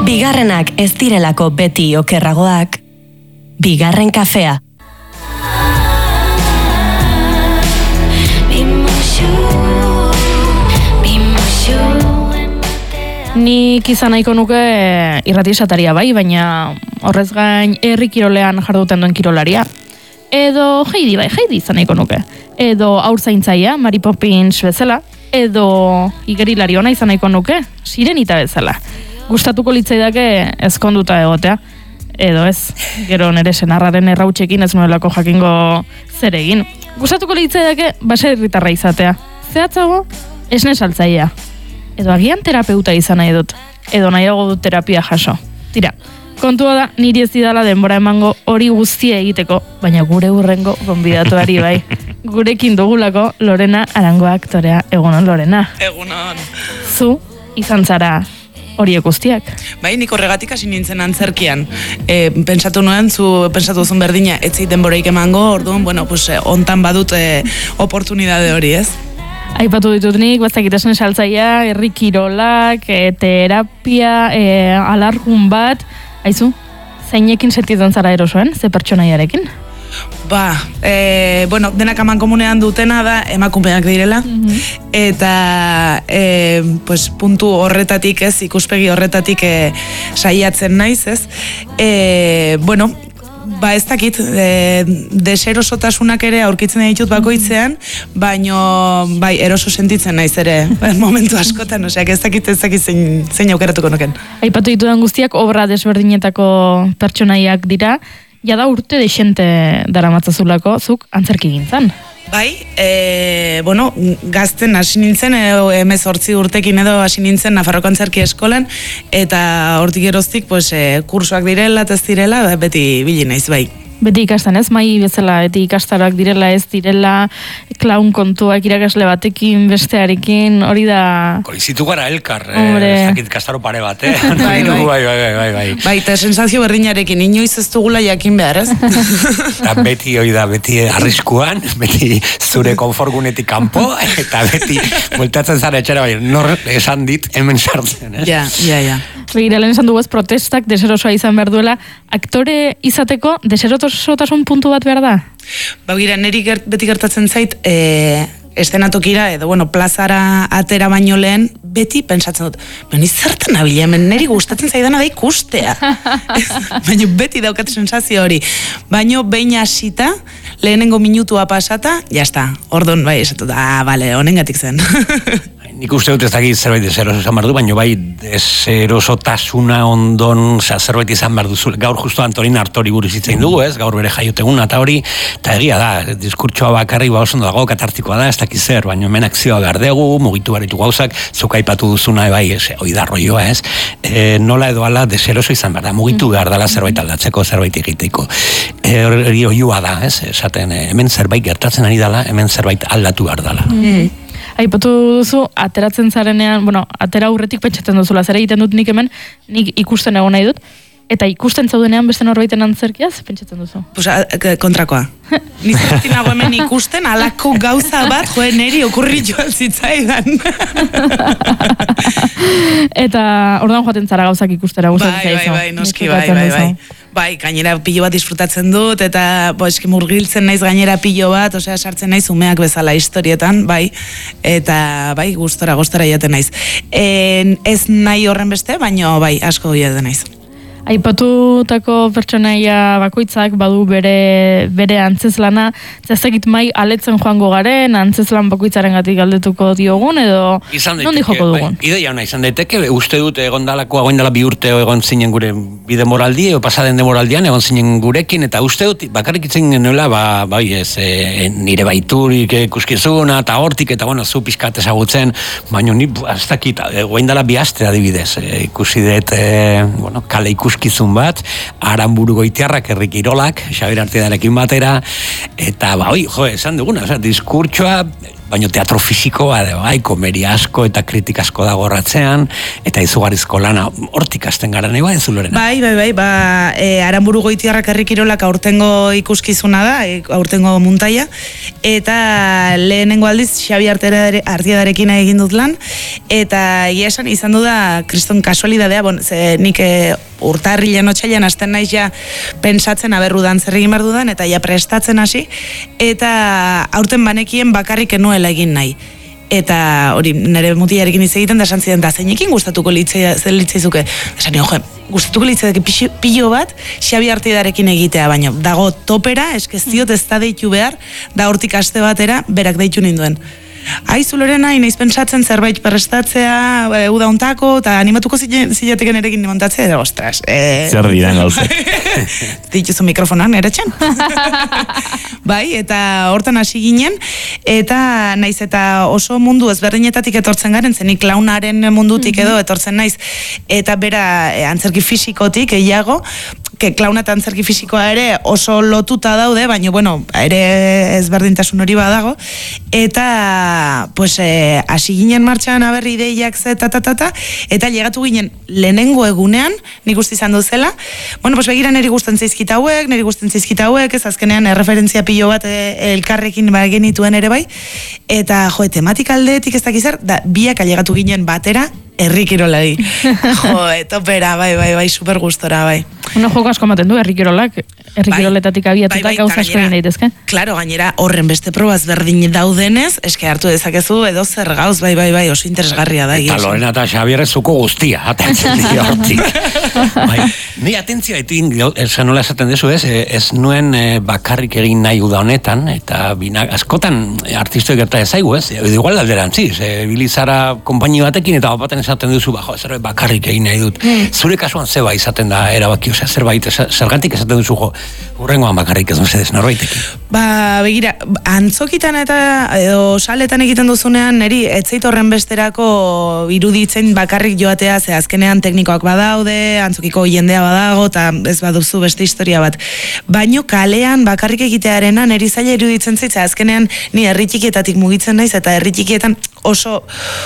Bigarrenak ez direlako beti okerragoak, bigarren kafea. Nik izan nahiko nuke irrati esataria bai, baina horrez gain herri kirolean jarduten duen kirolaria. Edo Heidi izan nahiko nuke. Edo haurtzaintzaia, Mary Poppins bezala. Edo igerilari ona izan nahiko nuke, Sirenita bezala. Gustatuko litzaidake ezkonduta egotea. Edo ez, gero nere senarraren errautsekin ez nuelako jakingo zer egin. Gustatuko litzaidake baserritarra izatea. Zehatzago, esne saltzailea. Edo agian terapeuta izan nahi dut. Edo nahiago dut terapia jaso. Tira, kontua da, niri ez didala denbora emango hori guztia egiteko, baina gure hurrengo gonbidatuari bai. Gurekin dugulako Lorena Arango aktorea. Egunon, Lorena. Egunon. Zu izan zara horiek guztiak. Bai, nik horregatik hasi nintzen antzerkian. Pentsatu nuen, pentsatu zuen berdina, ez zait denboraik emango, orduan, bueno, pues, ontan badut oportunidade hori, ez? Aipatu ditut nik, bazakitasen saltzaia, herri kirolak, terapia, alargun bat. Aizu, zeinekin sentitzen zara erosoen, ze pertsonaiarekin? Bueno, denak amankomunean dutena da emakumeak direla, eta pues, puntu horretatik ez, ikuspegi horretatik saiatzen naiz ez. Bueno, ez dakit, deserosotasunak ere aurkitzen ditut bakoitzean, baino bai, eroso sentitzen naiz ere momentu askotan, oseak ez dakit zein aukeratuko nuken. Aipatu ditudan guztiak obra desberdinetako pertsonaiak dira, jada urte desente daramatzazulako zuk antzerki gintzan. Bai, bueno, gazten hasi nintzen, 18 urtekin edo hasi nintzen Nafarroko Antzerki Eskolan, eta hortik geroztik, pues, kursoak direla, ez direla, beti bili naiz, bai. Beti ikasten ez, mai bezala, beti ikastaroak direla, ez direla, klaun kontuak irakasle batekin, bestearekin, hori da... Kolizitu gara elkar, ez dakit ikastaro pare bat, Bai. Bai, eta sensazio berdinarekin, inoiz ez dugula jakin behar, ez? Beti hori da, beti arriskuan, beti zure konforgunetik kanpo, eta beti multatzen zara etxera, bai, nor esan dit, hemen sartzen, ez? Ja. Begira, lehen esan dugu ez protestak, deserosoa izan behar duela, aktore izateko deserosotasun puntu bat behar da? Begira, niri beti gertatzen zait, estenatokira, edo, bueno, plazara atera baino lehen, beti pentsatzen dut, beni zertan nabila, hemen niri gustatzen zaidana da ikustea. Baina beti daukat sensazio hori. Baina behin hasita, lehenengo minutua pasata, jazta, orduan, bai, esatu da, bale, honengatik zen. Nik uste dut ez dakit zerbait deseroso izan behar du, baina bai deserosotasuna ondon zerbait izan behar duzu. Gaur justu Antonin Artori buruz hitz egin dugu, ez? Gaur bere jaioteguna eta hori, eta egia da, diskurtsoa bakarri oso ondo dago, katartikoa da, ez dakit zer, baina hemen akzioa behar dugu, mugitu behar ditu gauzak, zuk aipatu duzuna, bai, hoi da rolloa, ez? Nola edo ala deseroso izan behar da, mugitu behar dela zerbait aldatzeko, zerbait egiteko. Hori oioa da, ez? Esaten, hemen zerbait gertatzen ari dela, hemen zerbait aldatu behar dela. Aipatu duzu, ateratzen zarenean, bueno, atera aurretik pentsatzen duzula, zer egiten dut nik hemen, nik ikusten egon nahi dut, eta ikusten zaudenean beste norbaiten antzerkiaz, pentsatzen duzu? Pues, kontrakoa. Nizertin nago hemen ikusten, alako gauza bat, neri okurri joan zitzaidan. Eta orduan joaten zara gauzak ikustera, gustatzen zaizu. Bai, noski, bai. Bai, gainera pilo bat disfrutatzen dut, eta eski murgiltzen naiz gainera pilo bat, osea, sartzen naiz umeak bezala historietan, bai, eta bai, gustora jaten naiz. Ez nahi horren beste, baina bai, asko jaten naiz. Aipatutako pertsonaia bakoitzak badu bere antzeslana, ezagik mai aletzen joango garen, antzeslan bakoitzaren gatik galdetuko diogun, edo nondi joko dugun? Ideia ona izan daiteke, uste dut egondalako, agoindala 2 urte egon zinen gure bide moraldi, edo pasaden de moraldian egon zinen gurekin, eta uste dut, bakarrik itzen genuela, bai ez, nire baiturik ikuskizuna, eta hortik, eta bueno, zu pixkat ezagutzen, baina ni, ez dakit, agoindala 2 aste adibidez, ikusi dut, bueno, kale ikuskizun bat, Aranburu Goitiarrak, herri kirolak, Xabier Artidarekin batera, eta bai, esan duguna, diskurtsoa baina teatro fisikoa, bai, komeria asko eta kritika asko dago horratzean, eta izugarrizko lana hortik hasten gara nahi, bai, ez Lorena? Bai, Aranburu Goitiarrak Herri Kirolak aurtengo ikuskizuna da, aurtengo muntaia, eta lehenengo aldiz Xabi Artiadarekin egin dut lan, eta egia esan izan du da kriston kasualidadea, ze nik urtarrilean otsailean hasten naiz ja pentsatzen aberrudan zer egin behar dudan, eta ja prestatzen hasi, eta aurten banekien bakarrik enuela egin nahi. Eta hori nire mutiarekin hitz egiten da esan zidan, da zeinekin gustatuko litzaizuke. Esan nio, gustatuko litzaizuke pilo bat Xabi Artiadarekin egitea, baino dago topera, eskeztiot ez da deitu behar, da hortik aste batera berak deitu ninduen. Aizu Lorena, inaiz pentsatzen zerbait prestatzea, uda ontako, eta animatuko zilateken erekin montatzea, eta ostras. Zer diren gauzak. Dituzu mikrofonak nire txan. Bai, eta hortan hasi ginen, eta naiz eta oso mundu ezberdinetatik etortzen garen, zenik klaunaren mundutik edo etortzen naiz, eta bera antzerki fisikotik gehiago, klauna eta antzerki fisikoa ere oso lotuta daude, baina, bueno, ere ezberdintasun hori badago, eta, pues, hasi ginen martxan aberri ideiak eta llegatu ginen lehenengo egunean, nik uste izan duzela, bueno, pues, begira niri gusten zaizkit hauek, ez azkenean erreferentzia pilo bat elkarrekin genituen ere bai, eta, tematika aldeetik ez dakizar, da, biak llegatu ginen batera, Herri Kirolari. Topera, bai, super gustora, bai. Joko asko ematen du, Herri Kirolak, Herri Kiroletatik abiatuta gauza asko egin daitezke. Claro, gainera, horren beste probaz berdin daudenez, eske hartu dezakezu edo zer gauz, bai, oso interesgarria da. Eta Lorena eta Xabier zuko guztia, atentzen dira hortik. Ni atentzia etin, esan nola esaten dezu ez nuen bakarrik egin nahi uda honetan, eta askotan artistoi gerta ezaigu ez, igual alderantziz, bilizara konpaini batekin eta baten esaten duzu, zerbait bakarrik egin nahi dut. Zure kasuan zeba izaten da erabaki, zerbait, zergatik esaten duzu, hurrengoan bakarrik ez mesedez norbaitekin. Begira, antzokitan eta edo saletan egiten duzunean, niri etzait horren besterako iruditzen bakarrik joatea, ze azkenean teknikoak badaude, antzokiko jendea badago, eta ez baduzu beste historia bat. Baino kalean bakarrik egitearena niri zaila iruditzen zait, ze azkenean ni herri txikietatik mugitzen naiz, eta herri txikietan oso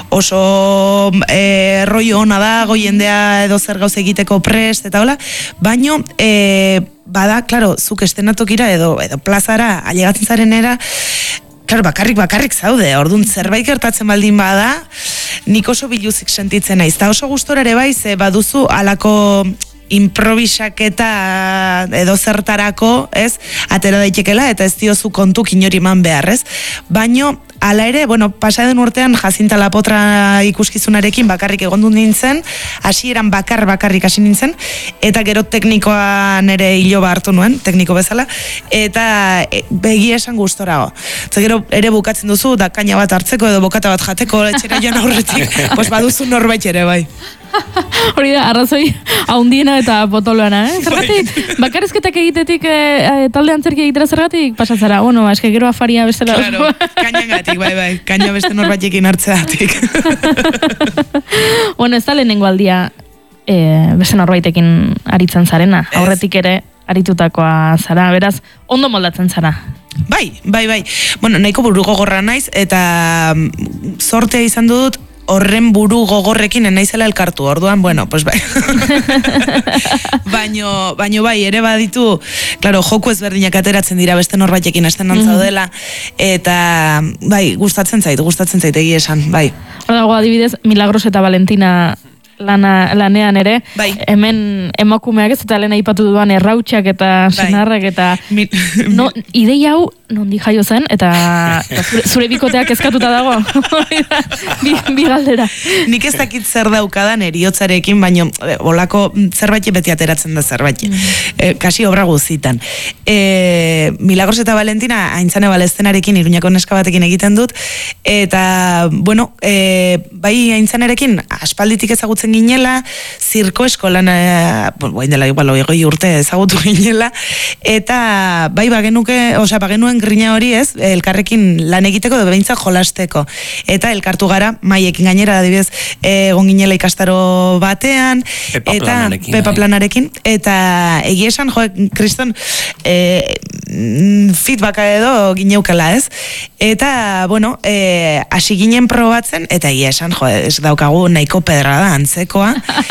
rollo ona dago, jendea edo zer gauz egiteko prest, eta hola, baino, bada, klaro, zuk estenatokira edo plazara ailegatzen zarenera, klaro, bakarrik zaude, orduan zerbait gertatzen baldin bada, nik oso biluzik sentitzen naiz, eta oso gustora ere bai, ze baduzu alako improvisaketa edo zertarako, ez, atera daitekela, eta ez diozu kontuk inori eman behar, ez, baino, hala ere, bueno, pasaden urtean Jacinta Lapotra ikuskizunarekin bakarrik egondu nintzen, hasieran bakarrik hasi nintzen, eta gero teknikoan ere iloba hartu nuen, tekniko bezala, eta begia esan gustorago. Eta gero ere bukatzen duzu, da kaina bat hartzeko edo bokata bat jateko, etxera joan aurretik, pues baduzu norbait ere, bai. Hori da, arrazoi haundiena eta potoloana, Zergatik, bakarrizketak egitetik talde antzerki egitera zergatik pasatzara, bueno, eske gero afaria bestela. Claro, kainagatik, bai, kaina beste norbaitekin hartzeatik. Bueno, ez da lehenengo aldia beste norbaitekin aritzen zarena, aurretik ere aritutakoa zara, beraz, ondo moldatzen zara. Bai. Bueno, nahiko buru gogorra naiz, eta sortea izan dut, horren buru gogorrekin naizela elkartu, orduan, bueno, pues bai. Baino bai, ere baditu, claro, joku ezberdinak ateratzen dira beste norbaitekin hasten antzaudela, eta bai, gustatzen zait egia esan, bai. Hor dago adibidez, Milagros eta Valentina lanean ere, bai. Hemen emakumeak ez eta lehen aipatu duan errautxak eta senarrak eta ideia hau nondi jaio zen eta zure bikoteak kezkatuta dago bi galdera. Nik ez dakit zer daukadan eriotzarekin, baino olako zerbait beti ateratzen da zerbait. Kasi obra guzitan. Milagros eta Valentina Aintzane Balestenarekin Iruñako neska batekin egiten dut, eta bueno, bai Aintzanerekin aspalditik ezagutzen ginela, zirko eskolan dela igual 20 urte ezagutu ginela, eta bai bagenuen genuen grina hori, ez, elkarrekin lan egiteko edo behintzat jolasteko. Eta elkartu gara, maiekin gainera, adibidez, egon ginela ikastaro batean, Pepa planarekin, eta egia esan, kriston, feedbacka edo gineukala, ez? Eta, bueno, hasi ginen probatzen, eta egia esan, ez daukagu nahiko pedrada antzekoa,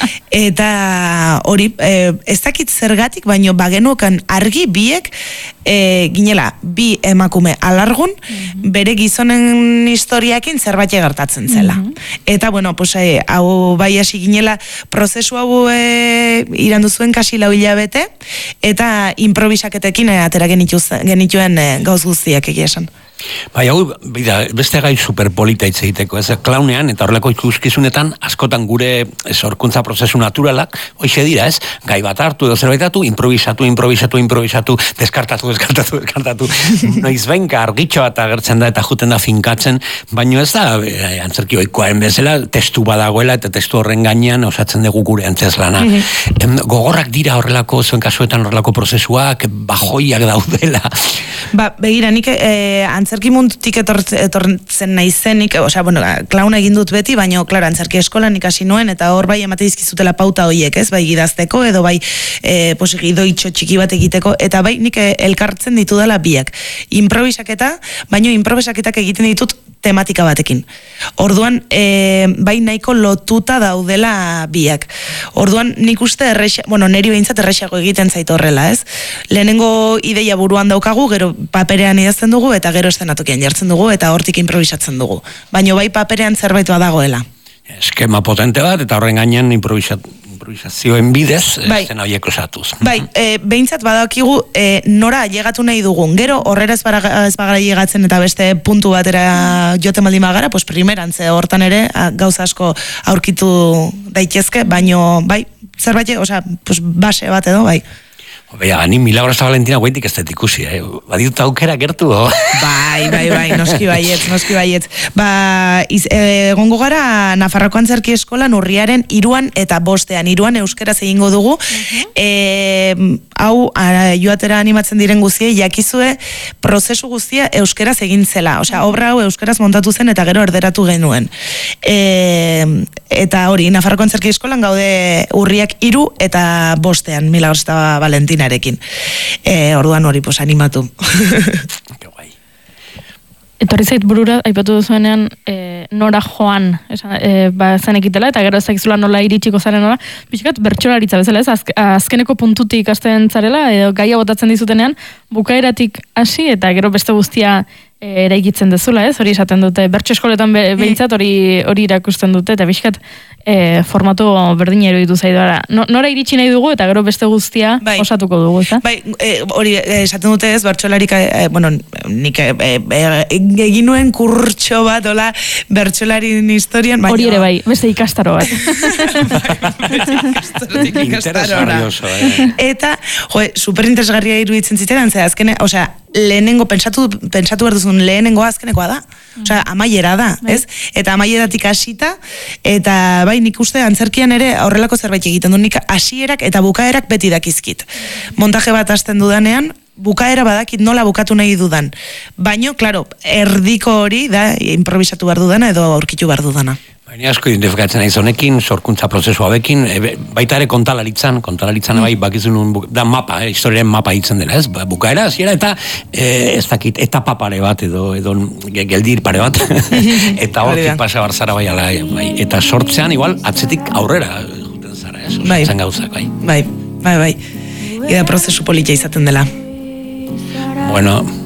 eta hori, ez dakit zergatik, baino bagenukan argi biek, ginela, bi emakume alargun, bere gizonen historiakin zerbait gertatzen zela. Eta, bueno, pues, hau bai hasi ginela, prozesu hau irandu zuen kasi 4 hilabete, eta improvisaketekin atera genituen gauz guztiak egia esan. Bai, hau, beste gai superpolita hitz egiteko, ez, klaunean, eta horrelako ikuskizunetan, askotan gure sorkuntza prozesu naturalak, hoxe dira, ez, gai bat hartu edo zerbaitatu, improvisatu, deskartatu, noiz benka argitxo bat agertzen da eta juten da finkatzen, baino ez da, antzerki oikoaren bezala, testu badagoela eta testu horren gainean osatzen dugu gure antzeslana. Gogorrak dira horrelako, zuen kasuetan horrelako prozesuak, bajoiak daudela. Ba, begira, nik antzerki mundutik etortzen naizenik, osea, bueno, klauna egin dut beti, baina, klaro, antzerki eskolan ikasi nuen, eta hor bai emate dizkizutela pauta horiek, ez, bai gidazteko, edo bai gidoitxo txiki bat egiteko, eta bai nik elkartzen ditudala biak. Improvisaketa, baina improvisaketak egiten ditut tematika batekin. Orduan, bai nahiko lotuta daudela biak. Orduan, nik uste neri behintzat errexago egiten zait horrela, ez? Lehenengo ideia buruan daukagu, gero paperean idazten dugu, eta gero eszenatokian jartzen dugu, eta hortik improvisatzen dugu. Baina bai paperean zerbait badagoela. Eskema potente bat, eta horren gainean improvisazioen bidez, zen horiek osatuz. Bai, behintzat badakigu nora llegatu nahi dugun. Gero horrera ez bagara llegatzen eta beste puntu batera joten baldin bagara, pues primeran, ze hortan ere gauza asko aurkitu daitezke, baino bai, zerbait, osea, pues base bat edo, bai. Baina, ni Milagros eta Valentina guaitik ez dut ikusi, baditut aukera gertu, Bai, noski baietz. Ba, egongo gara Nafarroko Antzerki Eskolan urriaren 3 eta 5 euskaraz egingo dugu. Hau, joatera animatzen diren guztiei, jakizue prozesu guztia euskaraz egin zela. Osea, obra hau euskaraz montatu zen eta gero erderatu genuen. Eta hori, Nafarroko Antzerki Eskolan gaude urriak 3 eta 5 Milagros eta Valentina arekin. Orduan hori, pues, animatu. Etorri zait burura, aipatu duzuenean, nora joan, zenekitela, eta gero ezakizula nola iritsiko zaren nola, pixkat bertsolaritza bezala, ez? Azkeneko puntutik hasten zarela, edo gaia botatzen dizutenean, bukaeratik hasi, eta gero beste guztia eraikitzen dezula, ez? Hori esaten dute, bertso eskoletan behintzat hori irakusten dute, eta pixkat formatu berdina iruditu zaidara. Nora iritsi nahi dugu, eta gero beste guztia osatuko dugu, ez da? Bai, hori esaten dute ez, bertsolarik, bueno, nik egin nuen kurtxo bat, hola, bertsolarien historian, hori ere bai, beste ikastaro bat. Interesgarrioso, Eta, superinteresgarria iruditzen ziteran, ze azkene, osea, lehenengo, pentsatu behar duzun, lehenengo azkenekoa da. Osea, amaiera da, ez? Eta amaieratik hasita, eta bai, nik uste antzerkian ere horrelako zerbait egiten du, nik hasierak eta bukaerak beti dakizkit. Montaje bat hasten dudanean, bukaera badakit nola bukatu nahi dudan. Baino, klaro, erdiko hori da, improvisatu behar dudana edo aurkitu behar dudana. Baina asko identifikatzen naiz honekin, sorkuntza prozesu hauekin, baita ere kontalaritzan bai, bakizun da mapa, historiaren mapa hitzen dela, ez? Bukaera, hasiera eta ez dakit, etapa pare bat edo geldir pare bat, eta hortik pasa barzara bai, eta sortzean igual atzetik aurrera juten zara, ez? Osatzen gauzak, bai. Bai. Eta prozesu politia izaten dela. Bueno,